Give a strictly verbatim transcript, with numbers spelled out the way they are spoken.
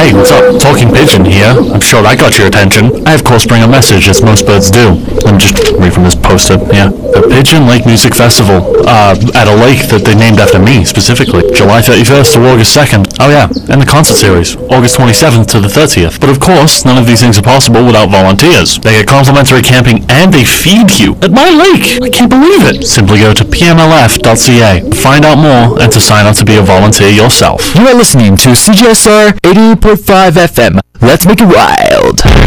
Hey, what's up? Talking Pigeon here. I'm sure that got your attention. I of course bring a message, as most birds do. Let me just read from this poster, yeah. The Pigeon Lake Music Festival, uh, at a lake that they named after me, specifically. July thirty-first to August second. Oh yeah, and the concert series, August twenty-seventh to the thirtieth. But of course, none of these things are possible without volunteers. They get complimentary camping and they feed you at my lake. I can't believe it. Simply go to p m l f dot c a to find out more and to sign up to be a volunteer yourself. You are listening to C J S R eighty-eight point five F M. Let's make it wild.